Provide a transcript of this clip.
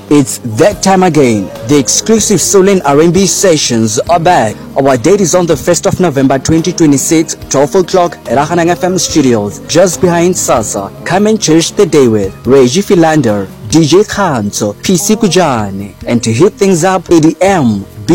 It's that time again. The exclusive Soul and R&B sessions are back. Our date is on the 1st of November 2026, 12 o'clock at Ahanang FM Studios, just behind Sasa. Come and cherish the day with Reggie Philander, DJ Khanto, PC Kujane, and to hit things up, EDM,